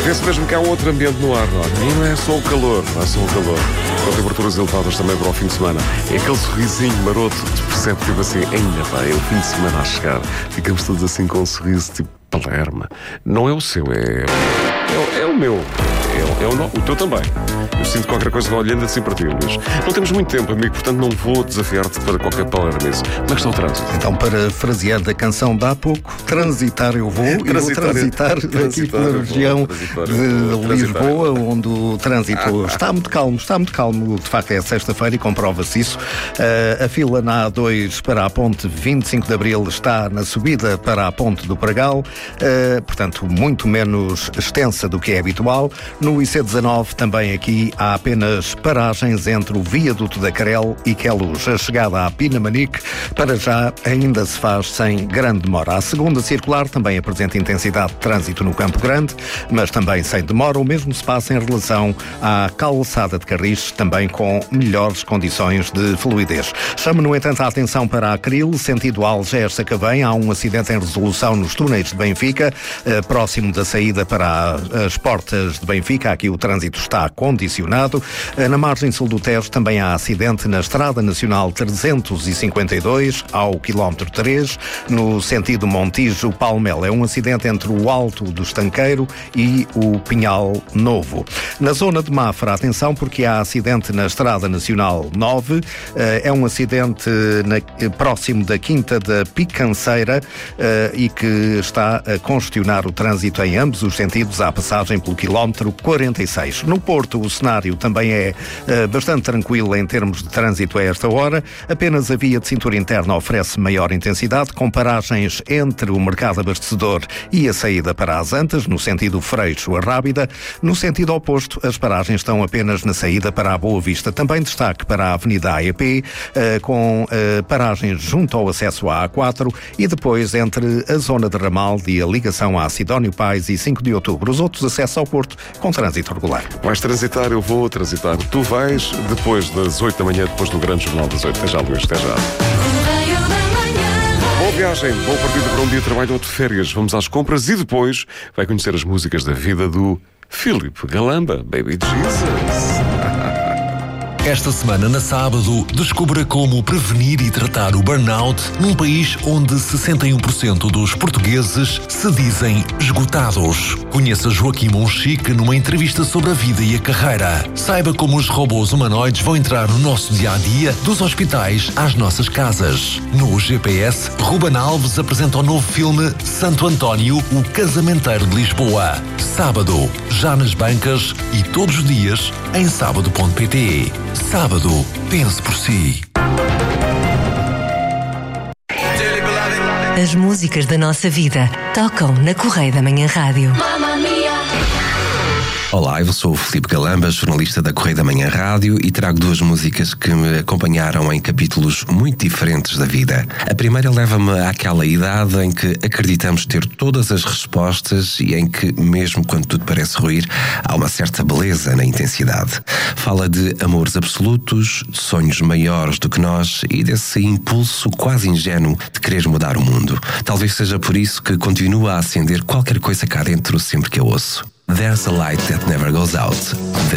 Vê-se mesmo que há um outro ambiente no ar, não é? E não é só o calor, não é só o calor. Com temperaturas elevadas também para o fim de semana. É aquele sorrisinho maroto que te percebe, tipo assim, ainda pá, é o fim de semana a chegar. Ficamos todos assim com um sorriso, tipo, Palermo. Não é o seu, é o meu. O teu também. Eu sinto qualquer coisa olhando assim para ti, Luís. Não temos muito tempo, amigo, portanto não vou desafiar-te para qualquer palermice. Como é que está o trânsito? Então, para frasear da canção de há pouco, transitar eu vou. E vou transitar aqui pela região de Lisboa, onde o trânsito está muito calmo. De facto, é sexta-feira e comprova-se isso. A fila na A2 para a ponte 25 de Abril está na subida para a ponte do Pragal, portanto, muito menos extensa do que é habitual. No IC19 também aqui há apenas paragens entre o viaduto da Carel e Queluz. A chegada à Pinamanique para já ainda se faz sem grande demora. A segunda circular também apresenta intensidade de trânsito no Campo Grande, mas também sem demora. O mesmo se passa em relação à calçada de Carris, também com melhores condições de fluidez. Chamo, no entanto, a atenção para a Acril, sentido Algés-Sacavém. Há um acidente em resolução nos túneis de Benfica, próximo da saída para as portas de Benfica. Aqui o trânsito está condicionado. Na margem sul do Tejo também há acidente na Estrada Nacional 352, ao quilómetro 3, no sentido Montijo-Palmel. É um acidente entre o Alto do Estanqueiro e o Pinhal Novo. Na zona de Mafra, atenção, porque há acidente na Estrada Nacional 9. É um acidente próximo da Quinta da Picanceira e que está a congestionar o trânsito em ambos os sentidos à passagem pelo quilómetro 46. No Porto, o cenário também é bastante tranquilo em termos de trânsito a esta hora. Apenas a via de cintura interna oferece maior intensidade, com paragens entre o mercado abastecedor e a saída para as Antas, no sentido Freixo a Rábida. No sentido oposto, as paragens estão apenas na saída para a Boa Vista. Também destaque para a Avenida AEP, com paragens junto ao acesso à A4 e depois entre a zona de ramal e a ligação à Sidónio Pais e 5 de Outubro. Os outros acessos ao Porto com trânsito regular. Vais transitar, eu vou transitar. Tu vais depois das 8 da manhã, depois do grande jornal das 8. Até já, Luís, até já. Boa viagem, boa partida para um dia de trabalho ou de férias. Vamos às compras e depois vai conhecer as músicas da vida do Filipe Galamba, Baby Jesus. Esta semana, na sábado, descubra como prevenir e tratar o burnout num país onde 61% dos portugueses se dizem esgotados. Conheça Joaquim Monchique numa entrevista sobre a vida e a carreira. Saiba como os robôs humanoides vão entrar no nosso dia-a-dia, dos hospitais às nossas casas. No GPS, Ruben Alves apresenta o novo filme Santo António, o Casamenteiro de Lisboa. Sábado, já nas bancas e todos os dias em sábado.pt. Sábado, pense por si. As músicas da nossa vida tocam na Correia da Manhã Rádio. Olá, eu sou o Filipe Galamba, jornalista da Correia da Manhã Rádio, e trago duas músicas que me acompanharam em capítulos muito diferentes da vida. A primeira leva-me àquela idade em que acreditamos ter todas as respostas e em que, mesmo quando tudo parece ruir, há uma certa beleza na intensidade. Fala de amores absolutos, de sonhos maiores do que nós e desse impulso quase ingênuo de querer mudar o mundo. Talvez seja por isso que continua a acender qualquer coisa cá dentro sempre que eu ouço. There's a Light That Never Goes Out, de